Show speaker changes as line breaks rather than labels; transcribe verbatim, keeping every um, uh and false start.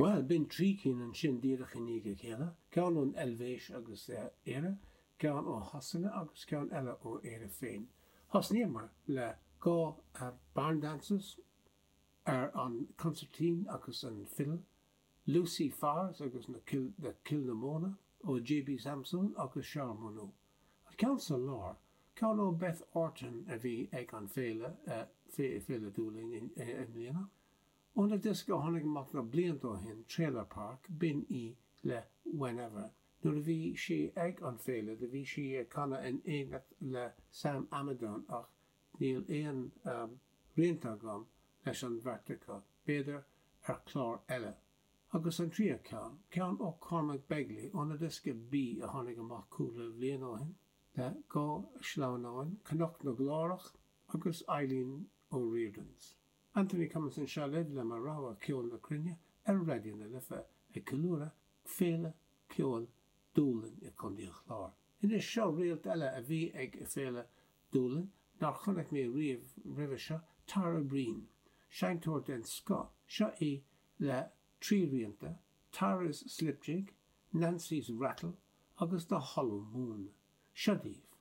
Well, bin trícín an sin díadach in níige chéile, ceann ón elvéis agus éire, ceann ó hasanna agus ceann eile ó éire féin. Hasníomar le gá ar barn dances, ar an concertín agus an fiddle, Lucy Fars agus na Kil na Kilnamona ó J B Samson agus Charles Monod. An ceann sa lár, ceann ó Beth Orton a bhí ag an féile uh, fé féile dúling in mbliana. Óna dis go tháinig amach na bliantó hin Trailer Park bin í le Whenever. Nuair a bhí si ag an féile, de bhí si canna in éineacht le Sam Amidon ach níl éon um, rianta gom leis an vertica, beidir ar chlár eile. Agus an tria ceann, ceann ó Cormac Begley óna dis go bí a tháinig amach cúla bblion ó hin, de gá sláináin, Canuck na Glárach agus Eileen O'Riordan's. Anthony Cummins se le le mar ráha ceol na crinne ar radianna le fe e cilúra féle ceol dúlan i chundíoch lár. Ina seo rialt eile a bhí ag i féle dúlan nar chunach mé riamh ribh seo Tara Breen, Seintor den Scott, seo é le trí rianta, Tara's Slipjig, Nancy's Rattle agus the Hollow Moon. Siodíh